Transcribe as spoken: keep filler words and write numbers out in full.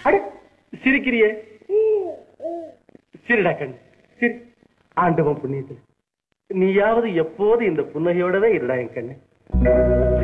அட சிரிக்கிறியே, சிரிடா கண்ணு சிரி. ஆண்டவன் புண்ணியத்தில் நீயாவது எப்போது இந்த புன்னகையோடவே இருடா என் கண்ணு.